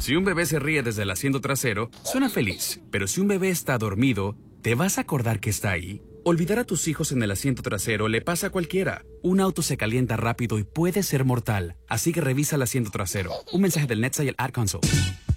Si un bebé se ríe desde el asiento trasero, suena feliz. Pero si un bebé está dormido, ¿te vas a acordar que está ahí? Olvidar a tus hijos en el asiento trasero le pasa a cualquiera. Un auto se calienta rápido y puede ser mortal. Así que revisa el asiento trasero. Un mensaje del NHTSA y el Ad Console.